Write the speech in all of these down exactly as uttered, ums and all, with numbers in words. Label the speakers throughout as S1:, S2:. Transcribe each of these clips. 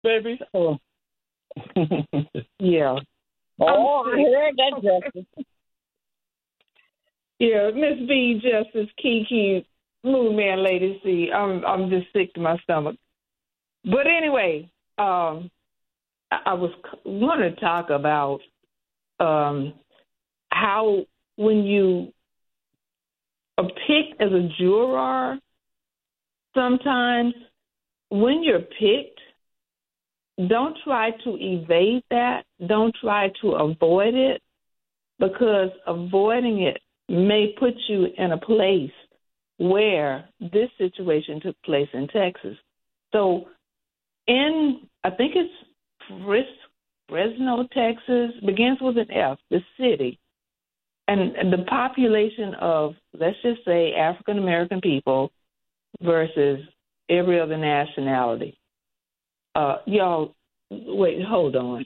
S1: baby.
S2: So, yeah.
S3: Oh, I heard that, Justice.
S2: Yeah, Miss B, Justice, Kiki, Moon Man, Lady C. I'm I'm just sick to my stomach. But anyway, um, I, I was want to talk about um, how when you are picked as a juror, sometimes when you're picked, don't try to evade that. Don't try to avoid it, because avoiding it may put you in a place where this situation took place in Texas. So in, I think it's Fris- Fresno, Texas, begins with an F, the city, and, and the population of, let's just say, African-American people versus every other nationality. Uh, y'all, wait, hold on.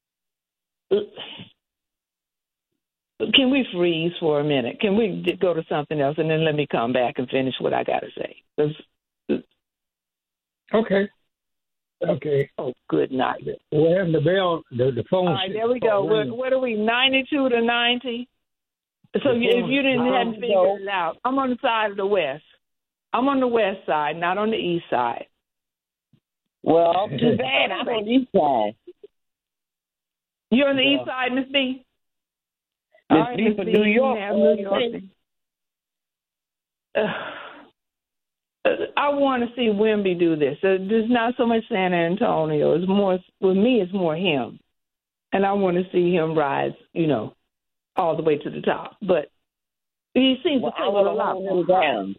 S2: Can we freeze for a minute? Can we go to something else, and then let me come back and finish what I got to say? 'Cause-
S1: Okay. Okay.
S2: Oh, good night.
S1: We're having the bell, the, the phone.
S2: All right, there we go. What, what are we, ninety-two to ninety? So
S1: The
S2: you, if
S1: phone-
S2: you didn't
S1: the
S2: have
S1: phone-
S2: figured it out, I'm on the side of the west. I'm on the west side, not on the east side.
S3: Well, too bad. I'm on the east side.
S2: You're on the
S1: Yeah.
S2: east side, Miss B?
S3: Miss
S2: All right,
S3: B
S2: Miss
S3: for
S2: B,
S3: New
S2: you
S3: York.
S2: have New York. Uh, I want to see Wimby do this. Uh, There's not so much San Antonio. It's more, with me, it's more him. And I want to see him rise, you know, all the way to the top. But he seems
S3: Well,
S2: to
S3: I
S2: take
S3: want
S2: a
S3: to
S2: lot
S3: hold
S2: more
S3: him down.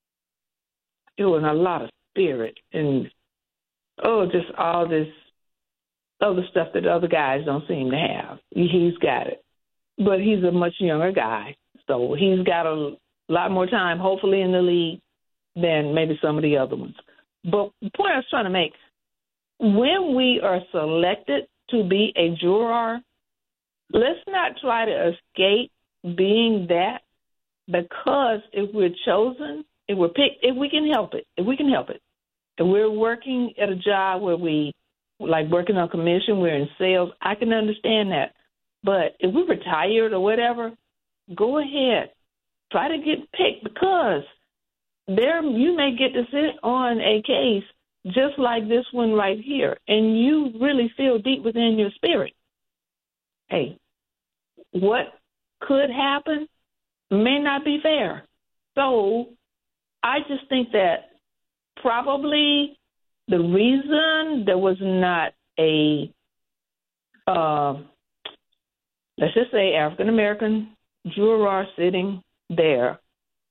S2: doing a lot of spirit and, oh, just all this other stuff that other guys don't seem to have. He's got it. But he's a much younger guy, so he's got a lot more time, hopefully, in the league than maybe some of the other ones. But the point I was trying to make, when we are selected to be a juror, let's not try to escape being that, because if we're chosen, if we're picked, if we can help it, if we can help it, if we're working at a job where we, like working on commission, we're in sales, I can understand that. But if we're retired or whatever, go ahead. Try to get picked, because there you may get to sit on a case just like this one right here, and you really feel deep within your spirit, hey, what could happen may not be fair. So I just think that probably the reason there was not a, uh, let's just say, African-American juror sitting there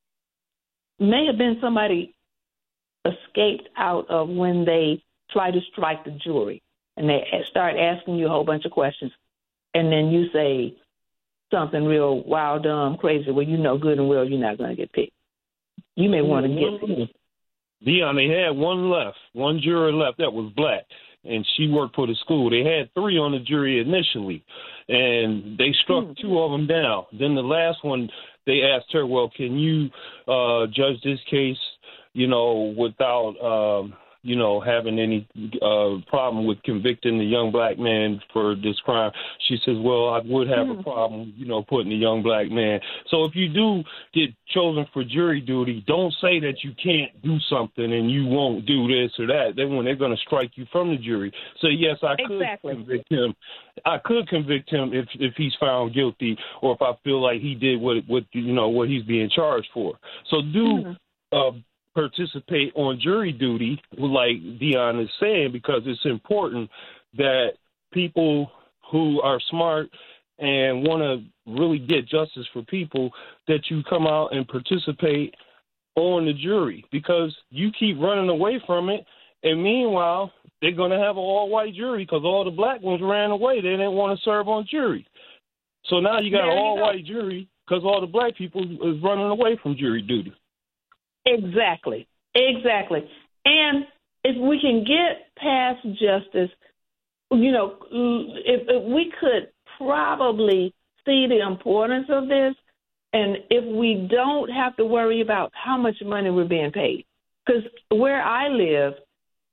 S2: may have been somebody escaped out of when they try to strike the jury and they start asking you a whole bunch of questions, and then you say something real wild, dumb, crazy, well, you know good and well you're not going to get picked. You may want to get picked.
S4: Dion, they had one left, one juror left that was black, and she worked for the school. They had three on the jury initially, and they struck mm-hmm. two of them down. Then the last one, they asked her, well, can you uh, judge this case, you know, without, um, you know, having any uh, problem with convicting the young black man for this crime? She says, well, I would have mm. a problem, you know, putting a young black man. So if you do get chosen for jury duty, don't say that you can't do something and you won't do this or that. Then when they're going to strike you from the jury. So, yes, I could
S2: exactly. convict
S4: him. I could convict him if, if he's found guilty, or if I feel like he did what, what you know, what he's being charged for. So do mm. uh, participate on jury duty, like Dion is saying, because it's important that people who are smart and want to really get justice for people, that you come out and participate on the jury, because you keep running away from it. And meanwhile, they're going to have an all-white jury because all the black ones ran away. They didn't want to serve on jury. So now you got
S2: there
S4: an all-white jury because all the black people is running away from jury duty.
S2: Exactly. Exactly. And if we can get past justice, you know, if, if we could probably see the importance of this, and if we don't have to worry about how much money we're being paid. Because where I live,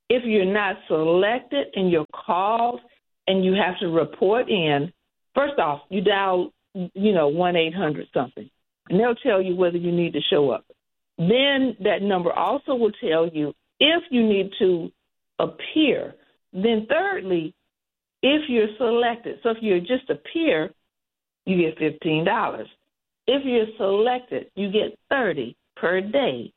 S2: If you're not selected and you're called and you have to report in, first off, you dial, you know, one eight hundred something, and they'll tell you whether you need to show up. Then that number also will tell you if you need to appear. Then thirdly, if you're selected. So if you're just a peer, you get fifteen dollars. If you're selected, you get thirty dollars per day.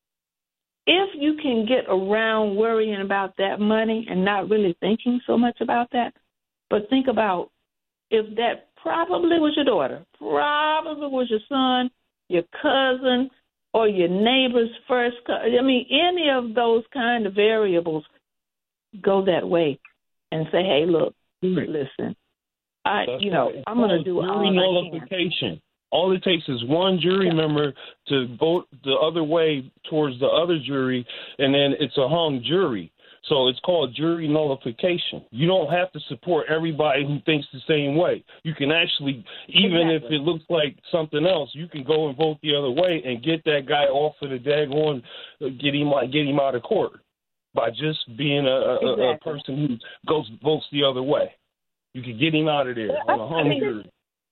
S2: If you can get around worrying about that money and not really thinking so much about that, but think about if that probably was your daughter, probably was your son, your cousin, or your neighbor's first cousin. I mean, any of those kind of variables, go that way and say, hey, look, listen, I,
S4: That's
S2: you know,
S4: right.
S2: I'm going to do all I
S4: nullification. All it takes is one jury member to vote the other way towards the other jury, and then it's a hung jury. So it's called jury nullification. You don't have to support everybody who thinks the same way. You can actually, even
S2: Exactly.
S4: if it looks like something else, you can go and vote the other way and get that guy off of the daggone, get him get him out of court by just being a, a,
S2: Exactly.
S4: a person who goes votes the other way. You can get him out of there on a hung jury.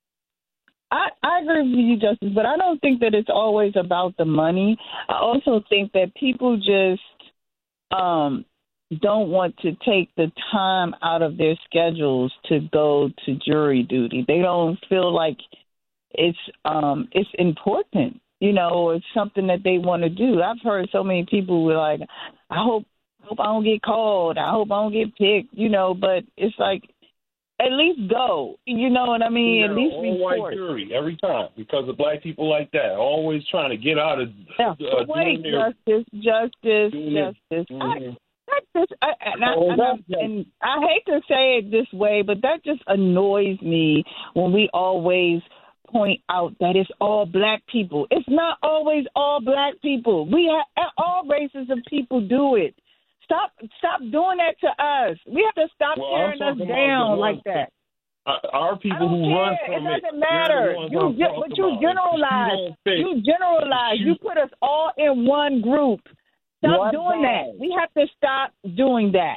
S3: I, I agree with you, Justice, but I don't think that it's always about the money. I also think that people just um, don't want to take the time out of their schedules to go to jury duty. They don't feel like it's um, it's important, you know, it's something that they want to do. I've heard so many people who are like, I hope, hope I don't get called. I hope I don't get picked, you know, but it's like, at least go. You know what I mean?
S4: Yeah,
S3: At least
S4: all
S3: report.
S4: white jury every time because of black people like that, always trying to get out of.
S3: Yeah.
S4: Uh,
S3: Wait,
S4: their,
S3: justice, justice, justice.
S4: mm-hmm.
S3: I, that just, I, and, I,
S4: Oh,
S3: and, I, and I hate to say it this way, but that just annoys me when we always point out that it's all black people. It's not always all black people. We have all races of people do it. Stop stop doing that to us. We have to stop
S4: well,
S3: tearing us down like that.
S4: Our people who
S3: care.
S4: run from
S3: it
S4: it.
S3: doesn't matter. You, ge- but you generalize. You generalize. You put us all in one group. Stop one doing bag. that. We have to stop doing that.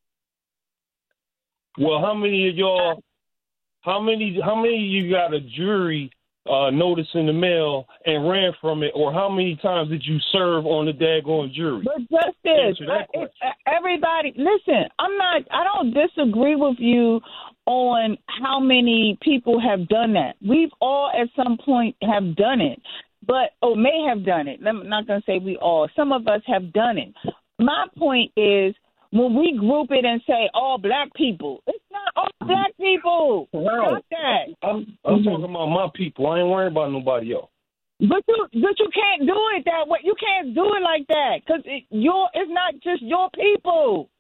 S4: Well, how many of y'all? How many? How many of you got a jury uh, notice in the mail and ran from it, or how many times did you serve on the daggone jury?
S3: But Justice, I, it, everybody, listen. I'm not. I don't disagree with you on how many people have done that. We've all at some point have done it, but or may have done it. I'm not going to say we all. Some of us have done it. My point is, when we group it and say all black people, it's not all black people.
S4: Right.
S3: Stop that.
S4: I'm, I'm mm-hmm. talking about my people. I ain't worried about nobody else.
S3: But you, but you can't do it that way. You can't do it like that because it, your, it's not just your people.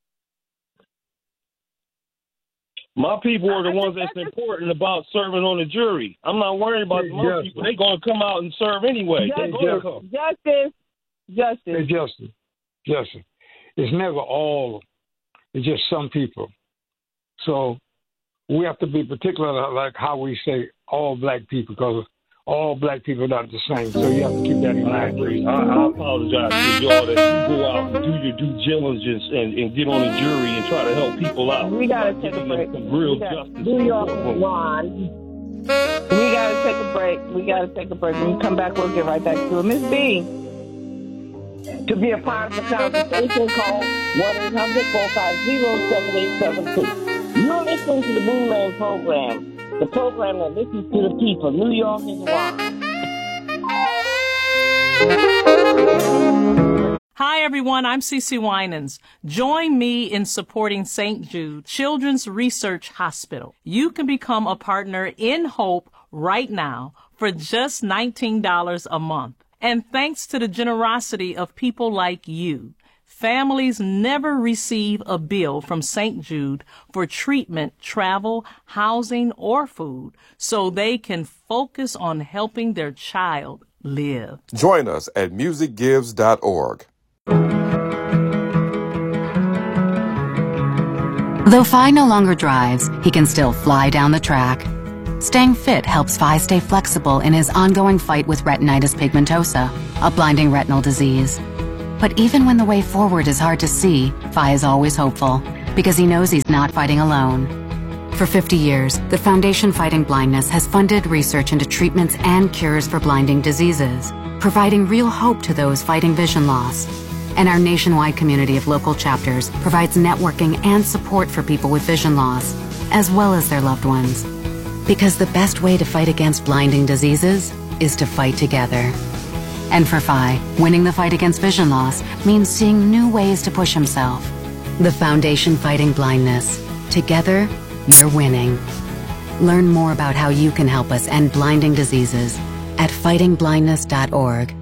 S4: My people are the ones that's important about serving on the jury. I'm not worried about the other people. They're going to come out and serve anyway.
S3: Justice, justice, justice.
S1: Hey, justice, justice. It's never all. It's just some people. So we have to be particular, like how we say all black people, because all black people are not the same. So you have to keep that in mind.
S4: I, I apologize to y'all that you go out and do your due diligence and, and get on the jury and try to help people out.
S3: We got to take a break.
S4: Some real justice.
S3: New York is one. We got to take a break. We got to take a break. When we come back, we'll get right back to it. Miss B.
S5: To be a part of the conversation, call one eight hundred four five zero seven eight seven two. You're listening to the Moonman program, the program that listens to the people. New York is one.
S6: Hi, everyone. I'm Cece Winans. Join me in supporting Saint Jude Children's Research Hospital. You can become a partner in Hope right now for just nineteen dollars a month. And thanks to the generosity of people like you, families never receive a bill from Saint Jude for treatment, travel, housing, or food, so they can focus on helping their child live.
S7: Join us at music gives dot org.
S8: Though Phi no longer drives, he can still fly down the track. Staying fit helps Phi stay flexible in his ongoing fight with retinitis pigmentosa, a blinding retinal disease. But even when the way forward is hard to see, Phi is always hopeful, because he knows he's not fighting alone. For fifty years, the Foundation Fighting Blindness has funded research into treatments and cures for blinding diseases, providing real hope to those fighting vision loss. And our nationwide community of local chapters provides networking and support for people with vision loss, as well as their loved ones. Because the best way to fight against blinding diseases is to fight together. And for Phi, winning the fight against vision loss means seeing new ways to push himself. The Foundation Fighting Blindness. Together, we're winning. Learn more about how you can help us end blinding diseases at fighting blindness dot org.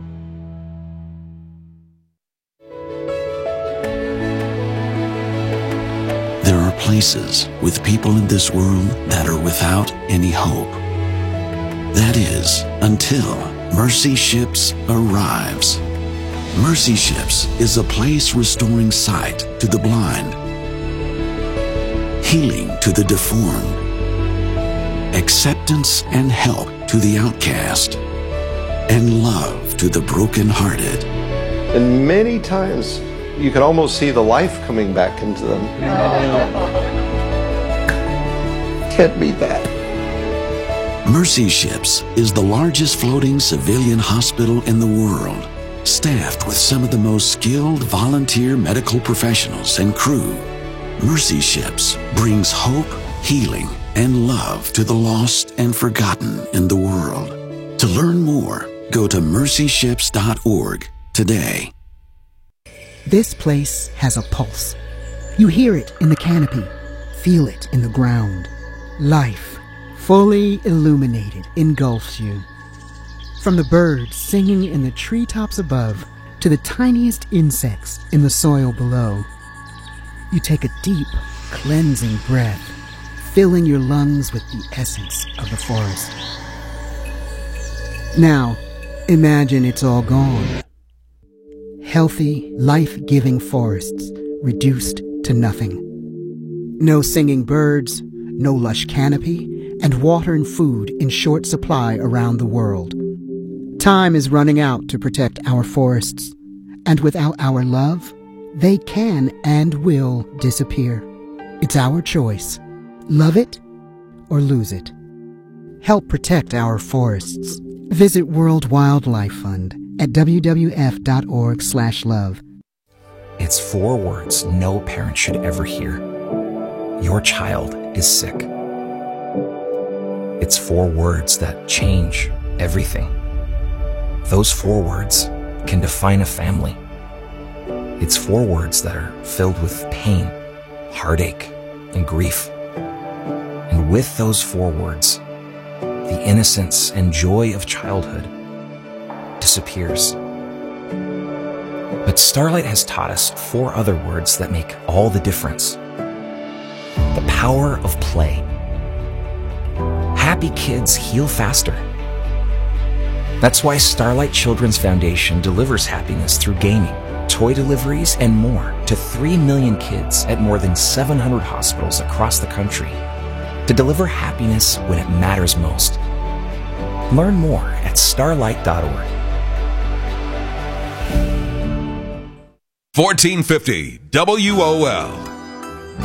S9: There are places with people in this world that are without any hope. That is, until Mercy Ships arrives. Mercy Ships is a place restoring sight to the blind, healing to the deformed, acceptance and help to the outcast, and love to the brokenhearted.
S10: And many times you can almost see the life coming back into them. Can't beat that.
S9: Mercy Ships is the largest floating civilian hospital in the world, staffed with some of the most skilled volunteer medical professionals and crew. Mercy Ships brings hope, healing, and love to the lost and forgotten in the world. To learn more, go to mercy ships dot org today.
S11: This place has a pulse. You hear it in the canopy, feel it in the ground. Life, fully illuminated, engulfs you. From the birds singing in the treetops above to the tiniest insects in the soil below. You take a deep, cleansing breath, filling your lungs with the essence of the forest. Now, imagine it's all gone. Healthy, life-giving forests reduced to nothing. No singing birds, no lush canopy, and water and food in short supply around the world. Time is running out to protect our forests, and without our love, they can and will disappear. It's our choice. Love it or lose it. Help protect our forests. Visit World Wildlife Fund at w w f dot org slash love.
S12: It's four words no parent should ever hear. Your child is sick. It's four words that change everything. Those four words can define a family. It's four words that are filled with pain, heartache, and grief. And with those four words, the innocence and joy of childhood disappears. But Starlight has taught us four other words that make all the difference. The power of play. Happy kids heal faster. That's why Starlight Children's Foundation delivers happiness through gaming, toy deliveries, and more to three million kids at more than seven hundred hospitals across the country to deliver happiness when it matters most. Learn more at starlight dot org.
S13: fourteen fifty W O L